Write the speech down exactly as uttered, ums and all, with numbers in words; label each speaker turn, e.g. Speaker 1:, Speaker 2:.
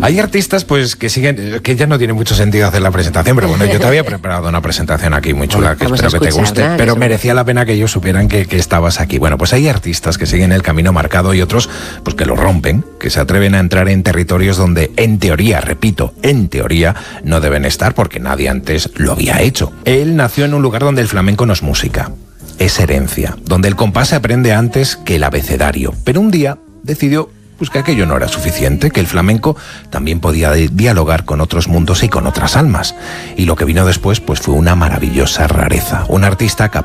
Speaker 1: Hay artistas pues que siguen, que ya no tiene mucho sentido hacer la presentación, pero bueno, yo te había preparado una presentación aquí muy chula, que
Speaker 2: Vamos
Speaker 1: espero que te guste,
Speaker 2: nada,
Speaker 1: pero merecía la pena que ellos supieran que, que estabas aquí. Bueno, pues hay artistas que siguen el camino marcado y otros pues que lo rompen, que se atreven a entrar en territorios donde en teoría, repito, en teoría no deben estar porque nadie antes lo había hecho. Él nació en un lugar donde el flamenco no es música, es herencia, donde el compás se aprende antes que el abecedario, pero un día decidió pues que aquello no era suficiente, que el flamenco también podía dialogar con otros mundos y con otras almas. Y lo que vino después pues fue una maravillosa rareza, un artista capaz